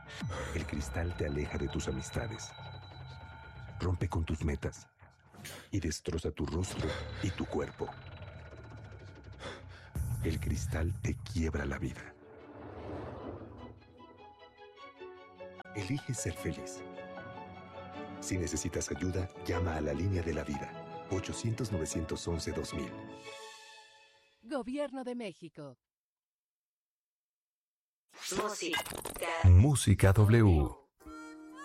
El cristal te aleja de tus amistades, rompe con tus metas y destroza tu rostro y tu cuerpo. El cristal te quiebra la vida. Elige ser feliz. Si necesitas ayuda, llama a la línea de la vida, 800-911-2000. Gobierno de México. Música W.